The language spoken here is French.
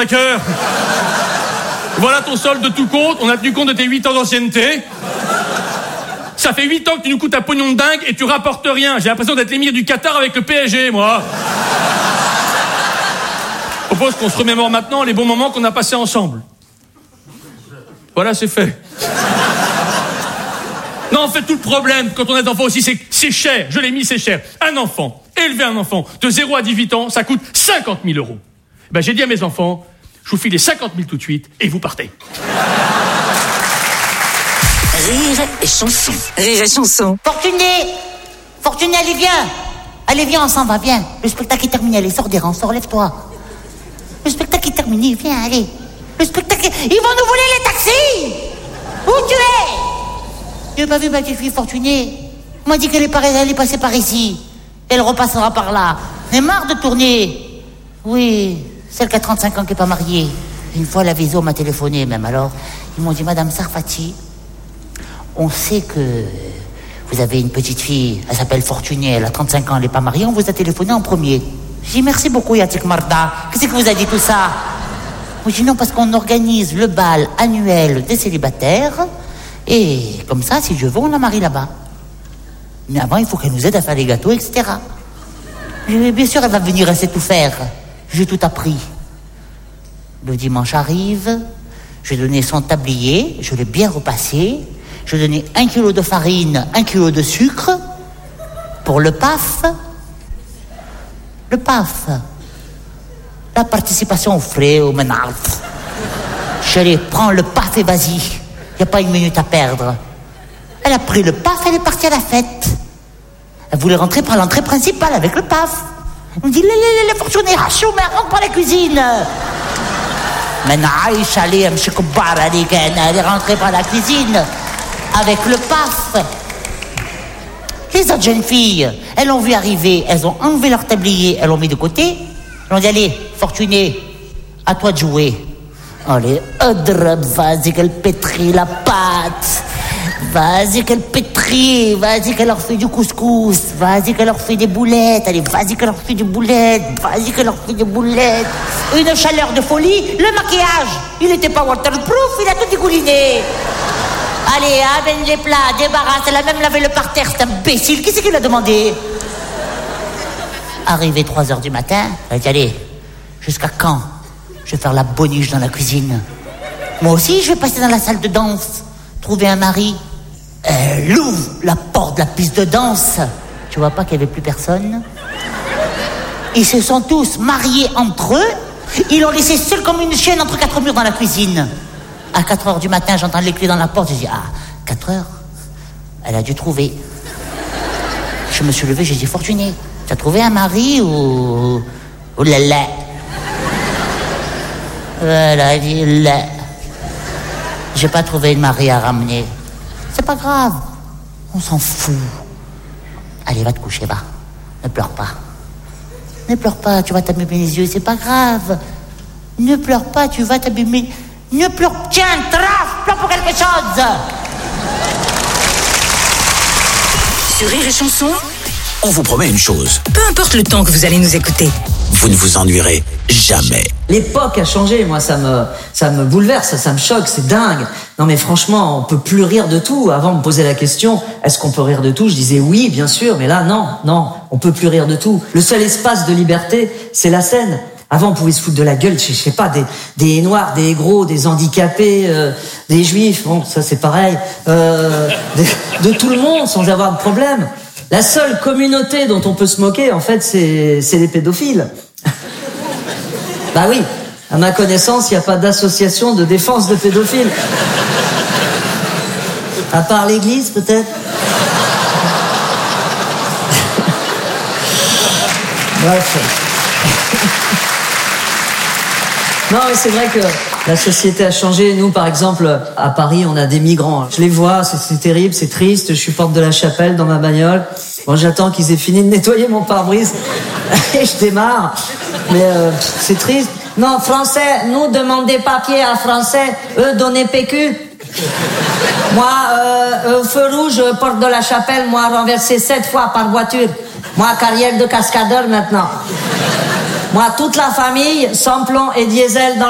arnaqueur. Voilà ton solde de tout compte. On a tenu compte de tes 8 ans d'ancienneté. Ça fait 8 ans que tu nous coûtes un pognon de dingue et tu rapportes rien. J'ai l'impression d'être l'émir du Qatar avec le PSG, moi. Je propose qu'on se remémore maintenant les bons moments qu'on a passés ensemble. Voilà, c'est fait. Non, en fait, tout le problème, quand on a des enfants aussi, c'est que c'est cher. Je l'ai mis, c'est cher. Un enfant, élever un enfant de 0 à 18 ans, ça coûte 50 000 €. Ben, j'ai dit à mes enfants, je vous file les 50 000 tout de suite et vous partez. Rire et chanson. Rire et chanson. Fortuné, allez, viens, on s'en va, viens. Le spectacle est terminé, allez, sors des rangs, lève-toi. Le spectacle est terminé, viens, allez. Le spectacle est... Ils vont nous voler les taxis. Où tu es? Tu n'as pas vu ma petite fille Fortunée? On m'a dit qu'elle est passée par ici. Elle repassera par là. Elle est marre de tourner. Oui, celle qui a 35 ans qui n'est pas mariée. Une fois, la Viso m'a téléphoné même. Alors, ils m'ont dit, Madame Sarfati, on sait que vous avez une petite fille, elle s'appelle Fortunée, elle a 35 ans, elle n'est pas mariée, on vous a téléphoné en premier. J'ai dit, merci beaucoup, Yatik Marda. Qu'est-ce que vous a dit tout ça? Moi, j'ai dit non, parce qu'on organise le bal annuel des célibataires, et comme ça, si je veux, on la marie là-bas. Mais avant, il faut qu'elle nous aide à faire les gâteaux, etc. Bien sûr, elle va venir, elle sait tout faire. J'ai tout appris. Le dimanche arrive, j'ai donné son tablier, je l'ai bien repassé, je lui ai donné 1 kilo de farine, 1 kilo de sucre, pour le PAF. Le PAF, la participation aux frais, au ménage. Je lui ai dit, prends le PAF et vas-y, il n'y a pas une minute à perdre. Elle a pris le PAF, elle est partie à la fête. Elle voulait rentrer par l'entrée principale avec le PAF. On me dit, les Fortunés, hachou, mais rentre par la cuisine. Maintenant, Aïcha, elle est rentrée par la cuisine avec le PAF. Les autres jeunes filles, elles l'ont vu arriver, elles ont enlevé leur tablier, elles l'ont mis de côté. Elles ont dit, allez, Fortuné, à toi de jouer. Allez, vas-y qu'elle pétrit la pâte. Vas-y qu'elle pétrit, vas-y qu'elle leur fait du couscous, vas-y qu'elle leur fait des boulettes, allez, vas-y qu'elle leur fait des boulettes, vas-y qu'elle leur fait des boulettes. Une chaleur de folie, le maquillage, il n'était pas waterproof, il a tout dégouliné. Allez, amène les plats, débarrasse, elle a même lavé le parterre, c'est imbécile, qui c'est qui l'a demandé? Arrivé 3h du matin, elle a dit, allez, jusqu'à quand je vais faire la boniche dans la cuisine? Moi aussi, je vais passer dans la salle de danse, trouver un mari. Elle ouvre la porte de la piste de danse. Tu vois pas qu'il n'y avait plus personne? Ils se sont tous mariés entre eux. Ils l'ont laissé seul comme une chienne entre 4 murs dans la cuisine. À 4h du matin, j'entends les clés dans la porte. J'ai dit, 4h? Elle a dû trouver. Je me suis levé, j'ai dit, Fortuné, tu as trouvé un mari ou lala? Elle a dit, là. J'ai pas trouvé de mari à ramener. C'est pas grave. On s'en fout. Allez, va te coucher, va. Ne pleure pas. Ne pleure pas, tu vas t'abîmer les yeux, c'est pas grave. Ne pleure pas, tu vas t'abîmer. Ne pleure. Tiens, pleure pour quelque chose. Sur Rire et Chanson, on vous promet une chose. peu importe le temps que vous allez nous écouter. Vous ne vous ennuierez jamais. L'époque a changé, moi ça me bouleverse, ça me choque, c'est dingue. Non mais franchement, on peut plus rire de tout. Avant on me posait la question, est-ce qu'on peut rire de tout? Je disais oui, bien sûr, mais là non, on peut plus rire de tout. Le seul espace de liberté, c'est la scène. Avant on pouvait se foutre de la gueule, je sais pas, des noirs, des gros, des handicapés, des juifs, bon ça c'est pareil, de tout le monde sans avoir de problème. La seule communauté dont on peut se moquer, en fait, c'est les pédophiles. Bah oui, à ma connaissance, il n'y a pas d'association de défense de pédophiles. À part l'église, peut-être. Bref. Non, mais c'est vrai que la société a changé. Nous, par exemple, à Paris, on a des migrants. Je les vois, c'est terrible, c'est triste. Je suis porte de la Chapelle dans ma bagnole. Bon, j'attends qu'ils aient fini de nettoyer mon pare-brise et je démarre. Mais c'est triste. Non, français, nous demandons des papiers à français, eux donnez PQ. Moi, feu rouge, porte de la Chapelle, moi renversé 7 fois par voiture. Moi, carrière de cascadeur maintenant. Moi, toute la famille, sans plomb et diesel dans